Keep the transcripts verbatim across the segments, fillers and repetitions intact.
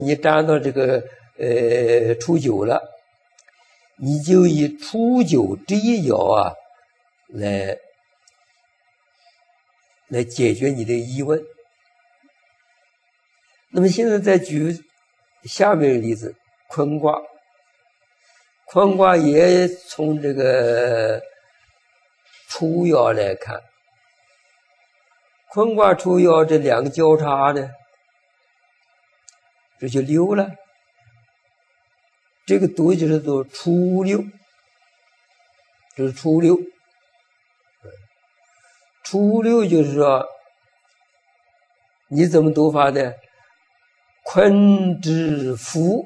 你沾到这个呃初九了，你就以初九这一爻啊来来解决你的疑问。那么现在再举下面的例子，坤卦。坤卦也从这个初爻来看，坤卦初爻这两个交叉呢，这就六了。这个读就是读初六，这是初六。初六就是说，你怎么读法呢？坤之福，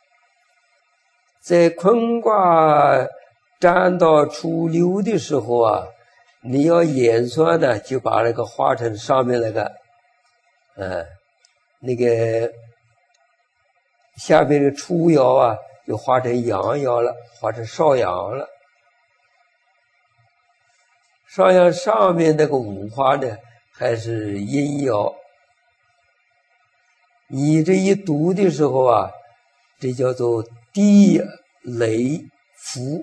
在坤卦占到初六的时候啊，你要演算呢，就把那个画成上面那个，嗯，那个下面的初爻啊，就画成阳爻了，画成少阳了。少阳上面那个五花呢，还是阴爻。你这一读的时候啊，这叫做地雷符。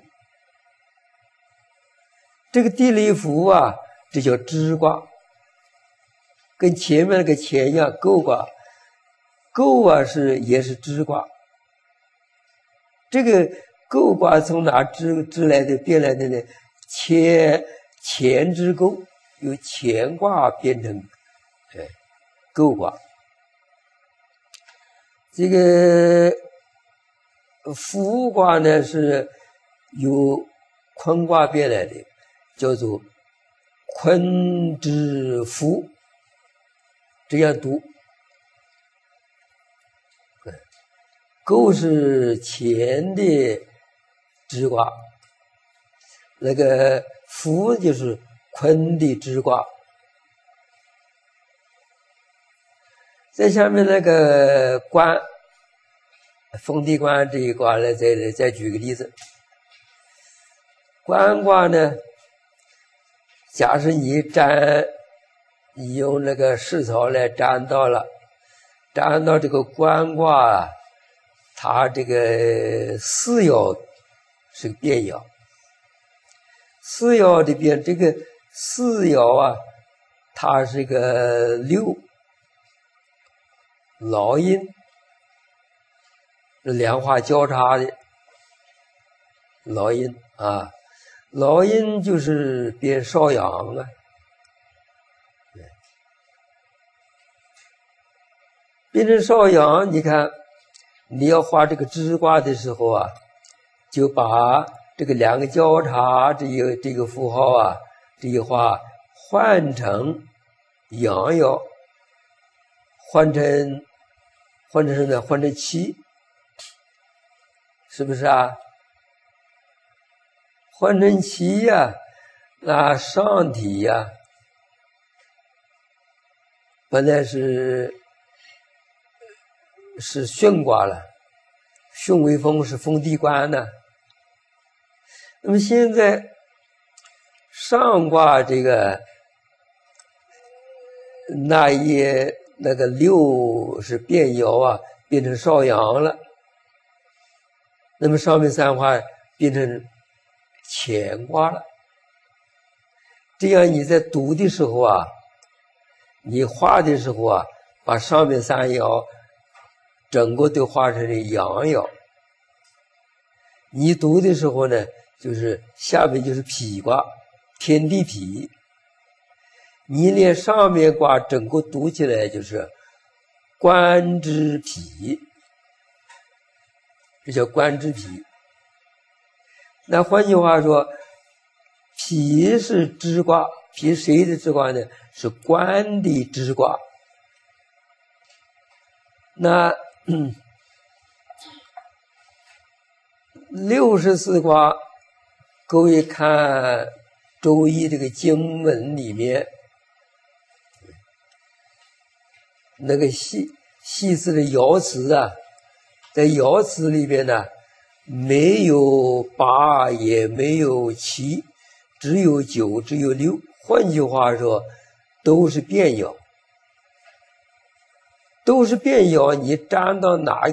这个地雷符啊，这叫支卦，跟前面那个乾一样，姤卦。姤啊是也是支卦。这个姤卦从哪支支来的变来的呢？乾乾之姤，由乾卦变成哎姤卦。这个孚卦呢是由坤卦变来的，叫做坤之孚，这样读。姤是乾的支卦，那个孚就是坤的支卦。在下面那个官，封地官这一卦呢，再再举个例子。官卦呢，假设你占，你用那个世草来占到了，占到这个官卦啊，它这个四爻是个变爻。四爻的变，这个四爻啊，它是个六。老阴，两化交叉的老阴啊，老阴就是变少阳啊。变成少阳，你看你要画这个支卦的时候啊，就把这个两个交叉这个这个符号啊，这一画换成阳爻，换成换成什么呢？换成七，是不是啊？换成七呀、啊，那上体呀、啊，本来是是巽卦了，巽为风，是封地官呢。那么现在上卦这个那一。那个六是变爻啊，变成少阳了。那么上面三画变成乾卦了。这样你在读的时候啊，你画的时候啊，把上面三爻整个都画成了阳爻。你读的时候呢，就是下面就是否卦，天地否。你连上面卦整个读起来就是官之否，这叫官之否。那换句话说，否是支卦，否谁的支卦呢？是官的支卦。那嗯六十四卦，各位看周易这个经文里面。那个系系字的爻辞啊，在爻辞里边呢，没有八，也没有七，只有九，只有六。换句话说，都是变爻。 都是变爻，你占到哪